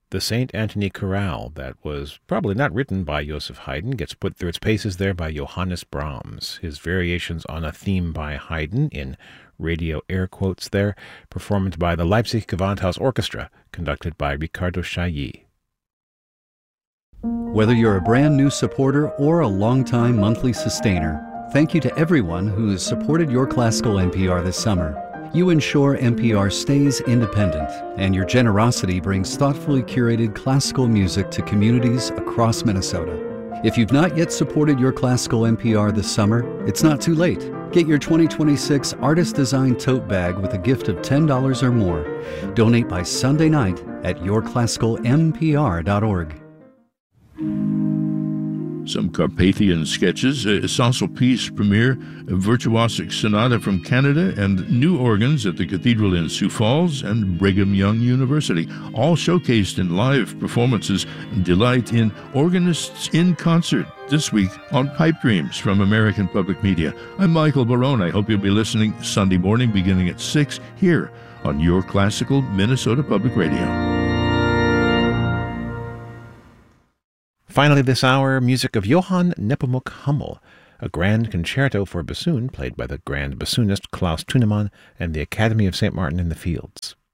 The St. Anthony Chorale, that was probably not written by Joseph Haydn, gets put through its paces there by Johannes Brahms. His variations on a theme by Haydn, in radio air quotes there, performed by the Leipzig Gewandhaus Orchestra, conducted by Riccardo Chailly. Whether you're a brand new supporter or a longtime monthly sustainer, thank you to everyone who has supported Your Classical NPR this summer. You ensure NPR stays independent, and your generosity brings thoughtfully curated classical music to communities across Minnesota. If you've not yet supported Your Classical NPR this summer, it's not too late. Get your 2026 Artist-Designed Tote Bag with a gift of $10 or more. Donate by Sunday night at yourclassicalmpr.org. Some Carpathian sketches, a Saint-Sulpice premiere, a virtuosic sonata from Canada, and new organs at the Cathedral in Sioux Falls and Brigham Young University, all showcased in live performances. Delight in Organists in Concert this week on Pipe Dreams from American Public Media. I'm Michael Barone. I hope you'll be listening Sunday morning beginning at 6 here on Your Classical Minnesota Public Radio. Finally this hour, music of Johann Nepomuk Hummel, a grand concerto for bassoon played by the grand bassoonist Klaus Thunemann and the Academy of St. Martin in the Fields.